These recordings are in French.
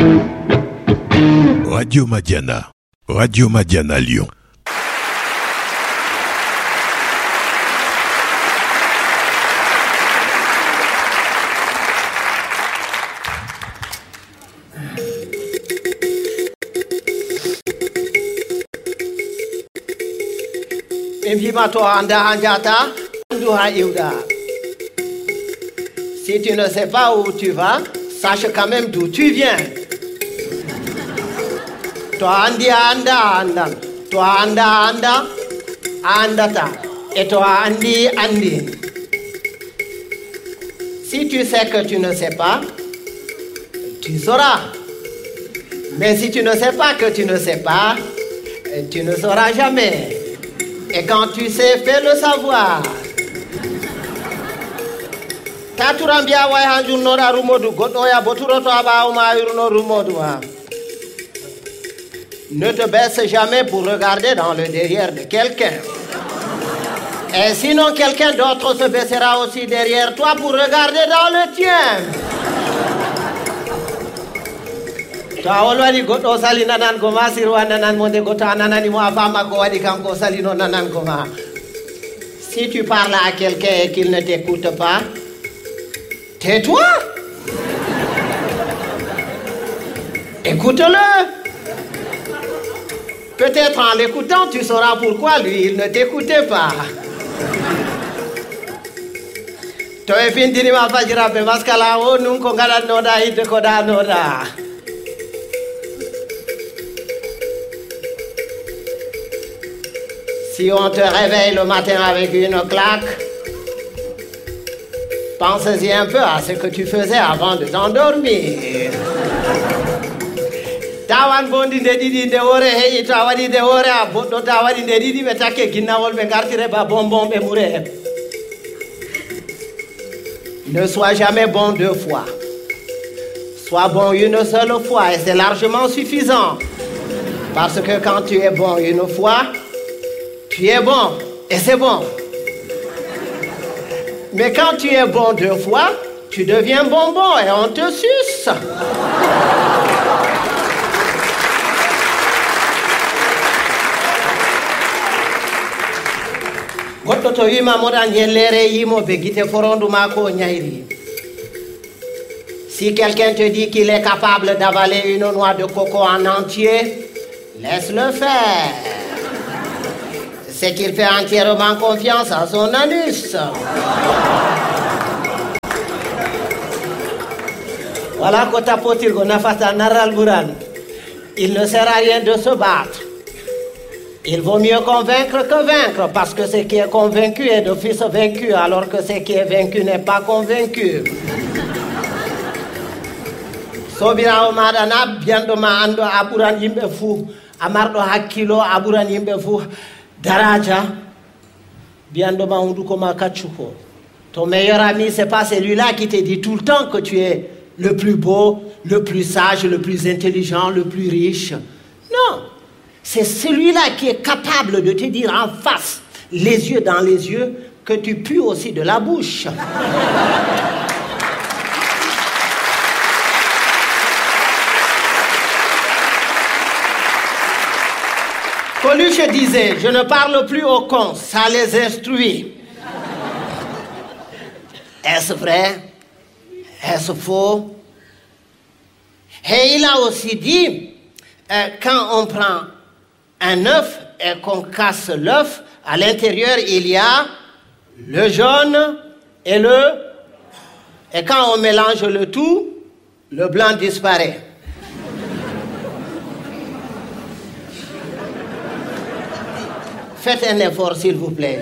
Radio Madiana. Radio Madiana Lyon. Si tu ne sais pas où tu vas, sache quand même d'où tu viens. Toi andi anda andan, toi anda anda andata, et toi andi andi. Si tu sais que tu ne sais pas, tu sauras. Mais si tu ne sais pas que tu ne sais pas, tu ne sauras jamais. Et quand tu sais, fais le savoir. Taturambia wa hanjun nora rumodu godno ya boturo to aba uma yurno rumodu. Ne te baisse jamais pour regarder dans le derrière de quelqu'un. Et sinon quelqu'un d'autre se baissera aussi derrière toi pour regarder dans le tien. Ta olwadi goddo sali nanan ko masirwa nanan monde gota nanani mo afama ko wadi kanko sali no nanan ko ma. Si tu parles à quelqu'un et qu'il ne t'écoute pas, tais-toi. Écoute-le. Peut-être en l'écoutant, tu sauras pourquoi lui, il ne t'écoutait pas. Toi et fin diri ma fajira be maskala o nun ko ngala noda hide ko da noda. Si on te réveille le matin avec une claque, pense-y un peu à ce que tu faisais avant de t'endormir. Tawan bondi de didi de ore heyi tawadi de ore a boddo tawadi de didi be takke ginnawol be gartire ba bonbon be mure. Ne sois jamais bon deux fois. Sois bon une seule fois et c'est largement suffisant. Parce que quand tu es bon une fois, tu es bon et c'est bon. Mais quand tu es bon deux fois, tu deviens bonbon et on te suce. Goddo to wima moɗa ñellere yimo be guite forondu ma ko ñayri. Si quelqu'un te dit qu'il est capable d'avaler une noix de coco en entier, laisse-le faire. C'est qu'il fait entièrement confiance à son anus. Voilà kota potir go nafata naral buran. Il ne sert à rien de se battre. Il vaut mieux convaincre que vaincre, parce que ce qui est convaincu est d'office vaincu, alors que ce qui est vaincu n'est pas convaincu. Sobirawo maɗa na biyanɗo ma anndo a ɓuran yimɓe fuu, a marɗo hakkilo a ɓuran yimɓe fuu daraja, biyanɗo ma hunduko ma kaccu ko. Ton meilleur ami, c'est pas celui-là qui te dit tout le temps que tu es le plus beau, le plus sage, le plus intelligent, le plus riche. Non. C'est celui-là qui est capable de te dire en face, les yeux dans les yeux, que tu pues aussi de la bouche. Coluche disait, je ne parle plus aux cons, ça les instruit. Est-ce vrai? Est-ce faux? Et il a aussi dit, quand on prend un œuf et qu'on casse l'œuf, à l'intérieur il y a le jaune et le... Et quand on mélange le tout, le blanc disparaît. Faites un effort s'il vous plaît.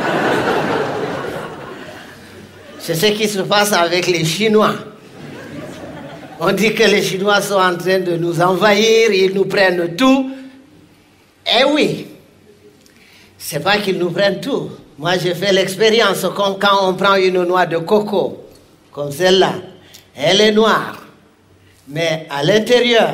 C'est ce qui se passe avec les Chinois. On dit que les Chinois sont en train de nous envahir, ils nous prennent tout. Eh oui, c'est pas qu'ils nous prennent tout. Moi, j'ai fait l'expérience comme quand on prend une noix de coco, comme celle-là. Elle est noire, mais à l'intérieur,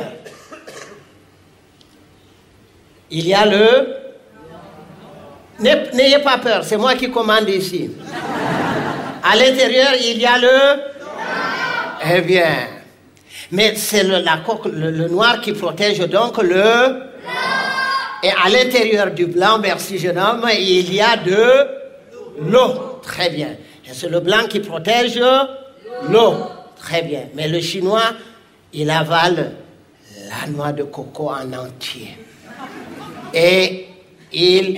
il y a le... N'ayez pas peur, c'est moi qui commande ici. À l'intérieur, il y a le... Eh bien, Mais c'est la coque, le noir qui protège donc le blanc. Et à l'intérieur du blanc, merci jeune homme, il y a de l'eau. Très bien. Et c'est le blanc qui protège l'eau. Très bien. Mais le chinois, il avale la noix de coco en entier. Et il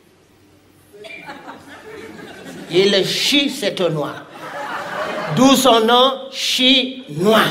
chie cette noix. D'où son nom, chinois.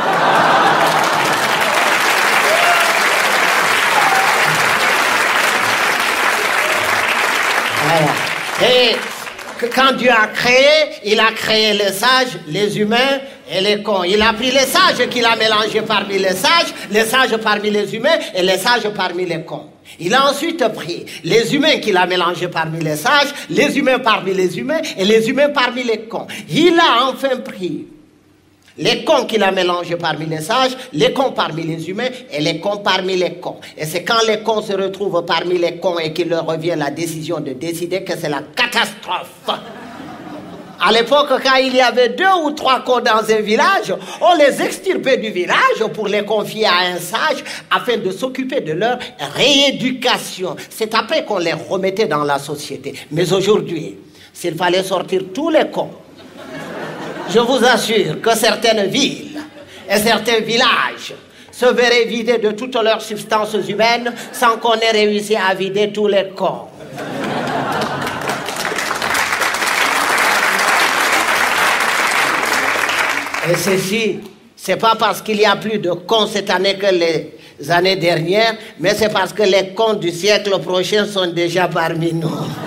Voilà. Et quand Dieu a créé, il a créé les sages, les humains et les cons. Il a pris les sages qu'il a mélangés parmi les sages parmi les humains et les sages parmi les cons. Il a ensuite pris les humains qu'il a mélangés parmi les sages, les humains parmi les humains et les humains parmi les cons. Il a enfin pris les cons qu'il a mélangés parmi les sages, les cons parmi les humains et les cons parmi les cons. Et c'est quand les cons se retrouvent parmi les cons et qu'il leur revient la décision de décider que c'est la catastrophe. À l'époque, quand il y avait 2 ou 3 cons dans un village, on les extirpait du village pour les confier à un sage afin de s'occuper de leur rééducation. C'est après qu'on les remettait dans la société. Mais aujourd'hui, s'il fallait sortir tous les cons, je vous assure que certaines villes et certains villages se verraient vidés de toutes leurs substances humaines sans qu'on ait réussi à vider tous les cons. Et ceci, c'est pas parce qu'il y a plus de cons cette année que les années dernières, mais c'est parce que les cons du siècle prochain sont déjà parmi nous.